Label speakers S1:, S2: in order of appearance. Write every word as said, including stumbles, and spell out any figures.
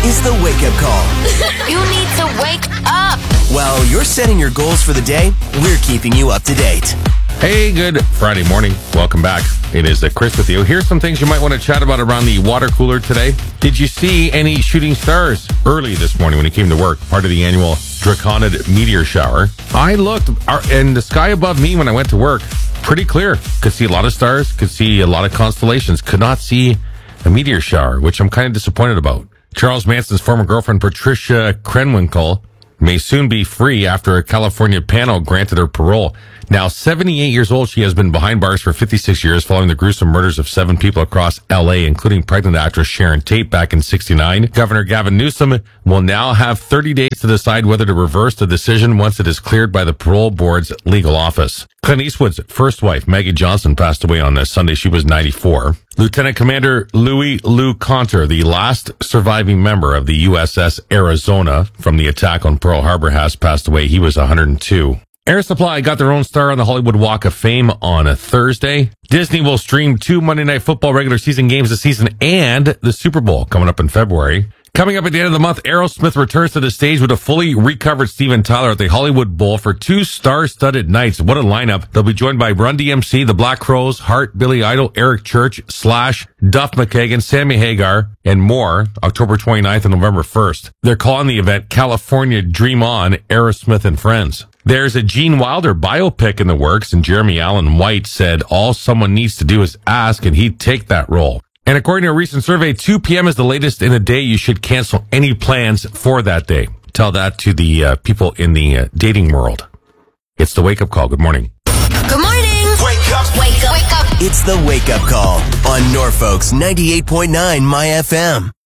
S1: is the wake-up call.
S2: You need to wake up.
S1: While you're setting your goals for the day, we're keeping you up to date.
S3: Hey, good Friday morning. Welcome back. It is uh, Chris with you. Here's some things you might want to chat about around the water cooler today. Did you see any shooting stars early this morning when you came to work? Part of the annual Draconid meteor shower. I looked, and the sky above me when I went to work, pretty clear. Could see a lot of stars, could see a lot of constellations, could not see a meteor shower, which I'm kind of disappointed about. Charles Manson's former girlfriend, Patricia Krenwinkel, may soon be free after a California panel granted her parole. Now seventy-eight years old, she has been behind bars for fifty-six years following the gruesome murders of seven people across L A, including pregnant actress Sharon Tate back in sixty-nine. Governor Gavin Newsom will now have thirty days to decide whether to reverse the decision once it is cleared by the parole board's legal office. Clint Eastwood's first wife, Maggie Johnson, passed away on this Sunday. She was ninety-four. Lieutenant Commander Louis Lou Conter, the last surviving member of the U S S Arizona from the attack on Pearl Harbor, has passed away. He was one hundred two. Air Supply got their own star on the Hollywood Walk of Fame on a Thursday. Disney will stream two Monday Night Football regular season games this season and the Super Bowl coming up in February. Coming up at the end of the month, Aerosmith returns to the stage with a fully recovered Steven Tyler at the Hollywood Bowl for two star-studded nights. What a lineup. They'll be joined by Run D M C, the Black Crowes, Heart, Billy Idol, Eric Church, Slash, Duff McKagan, Sammy Hagar, and more, October twenty-ninth and November first. They're calling the event California Dream On, Aerosmith and Friends. There's a Gene Wilder biopic in the works, and Jeremy Allen White said all someone needs to do is ask, and he'd take that role. And according to a recent survey, two p.m. is the latest in a day you should cancel any plans for that day. Tell that to the uh, people in the uh, dating world. It's the wake-up call. Good morning.
S2: Good morning.
S1: Wake up!
S2: Wake up. Wake up.
S1: It's the wake-up call on Norfolk's ninety-eight point nine My F M.